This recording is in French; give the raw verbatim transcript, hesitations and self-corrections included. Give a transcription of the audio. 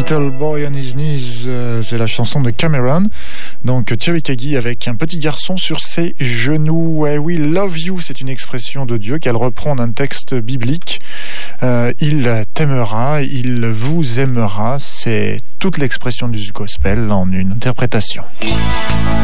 Little Boy on His Knees, euh, c'est la chanson de Cameron. Donc Thierry Kagui avec un petit garçon sur ses genoux. I will love you, c'est une expression de Dieu qu'elle reprend d'un texte biblique. Euh, il t'aimera, il vous aimera. C'est toute l'expression du gospel en une interprétation.